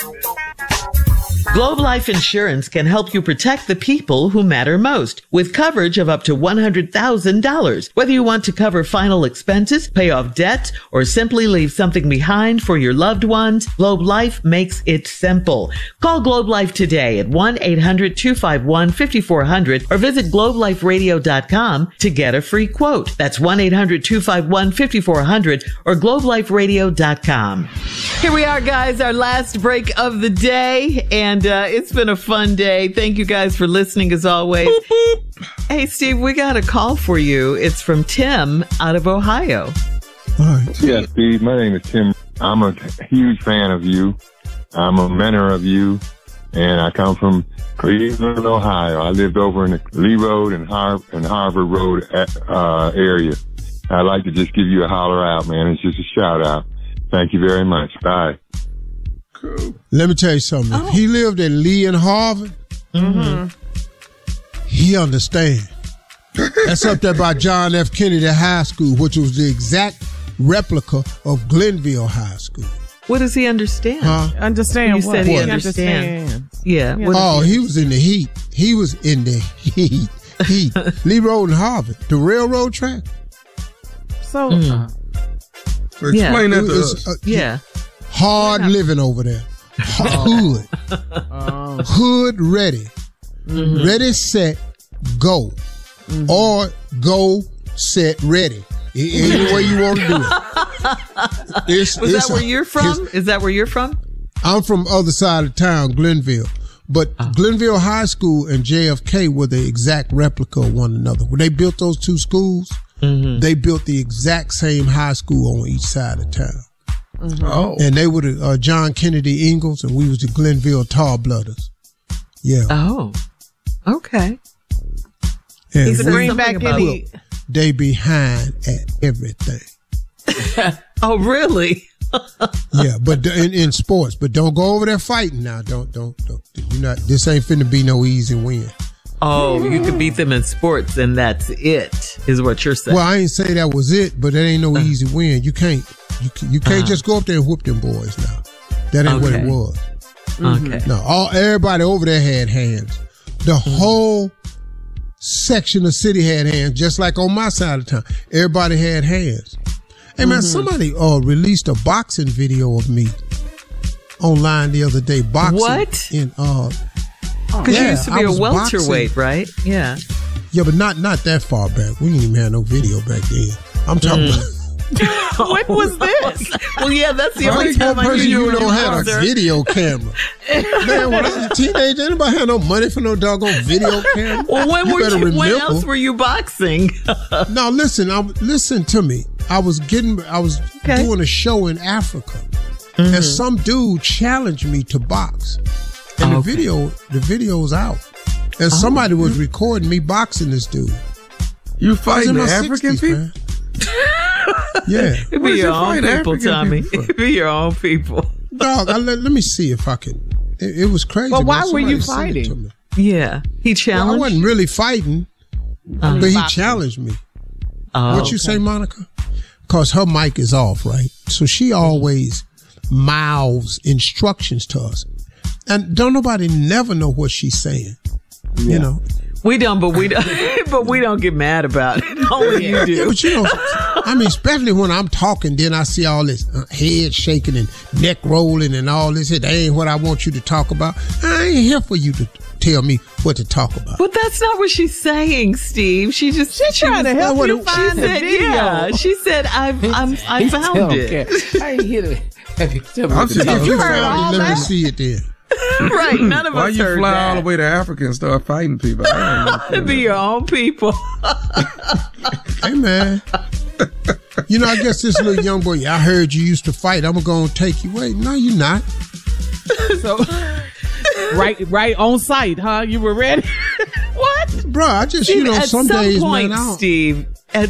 Globe Life Insurance can help you protect the people who matter most with coverage of up to $100,000. Whether you want to cover final expenses, pay off debt, or simply leave something behind for your loved ones, Globe Life makes it simple. Call Globe Life today at 1-800-251-5400 or visit globeliferadio.com to get a free quote. That's 1-800-251-5400 or globeliferadio.com. Here we are, guys, our last break of the day, and it's been a fun day. Thank you guys for listening as always. Boop, boop. Hey, Steve, we got a call for you. It's from Tim out of Ohio. Right. Yeah, Steve, my name is Tim. I'm a huge fan of you. I'm a mentor of you, and I come from Cleveland, Ohio. I lived over in the Lee Road and Harvard Road area. I'd like to just give you a holler out, man. It's just a shout out. Thank you very much. Bye. Cool. Let me tell you something. If he lived in Lee and Harvard, he understands. That's up there by John F. Kennedy High School, which was the exact replica of Glenville High School. What does he understand? Understand you what? Said he understands. Yeah. He was in the heat. He was in the heat. Lee Road and Harvard, the railroad track. So, explain that to us. Hard living over there. Hood. Hood ready. Ready, set, go. Or go, set, ready. Any way you want to do it. Is that where you're from? Is that where you're from? I'm from other side of town, Glenville. But Glenville High School and JFK were the exact replica of one another. When they built those two schools, they built the exact same high school on each side of town. And they were the John Kennedy Ingalls, and we was the Glenville Tarblooders. Yeah. Oh, okay. And he's a Greenback Eddie. They behind at everything. Oh, really? Yeah, but in sports, but don't go over there fighting now. Don't. You're not. This ain't finna be no easy win. Oh, you could beat them in sports, and that's it, is what you're saying. Well, I ain't say that was it, but that ain't no easy win. You can't just go up there and whoop them boys now. That ain't what it was. Okay. No, everybody over there had hands. The whole section of city had hands, just like on my side of town. Everybody had hands. Hey man, somebody released a boxing video of me online the other day. Boxing. What? Because you used to be a welterweight, right? Yeah. Yeah, but not that far back. We didn't even have no video back then. I'm talking about. When was this? Well, yeah, that's the only time I knew you don't have a video camera. Man, when I was a teenager, anybody had no money for no doggone video camera? Well, when else were you boxing? No, listen to me. I was doing a show in Africa, and some dude challenged me to box. And the video's out. And somebody was recording me boxing this dude. You fighting the African 60s, people? Man. Yeah. It'd be your own people, Tommy. It'd be your own people. Dog, let me see if I can. It was crazy. Well, why were you fighting? Yeah. He challenged? Well, I wasn't really fighting, but he challenged me. What you say, Monica? Because her mic is off, right? So she always mouths instructions to us. And don't nobody never know what she's saying. Yeah. You know? We don't, but we don't get mad about it. Only you do. Yeah, but you know, I mean, especially when I'm talking, then I see all this head shaking and neck rolling and all this. That ain't what I want you to talk about. I ain't here for you to tell me what to talk about. But that's not what she's saying, Steve. She's trying to help you find the video. Yeah, she said, I found it. I ain't here to have you tell me. If you heard all that, let me see it then. Right, none of us heard that. Why you fly all the way to Africa and start fighting people? It'd be your own people. Hey, man. You know, I guess this little young boy, I heard you used to fight. I'm going to take you away. No, you're not. So, right on site, huh? You were ready? What? Bro, I just, Steve, some days, point, man, Steve,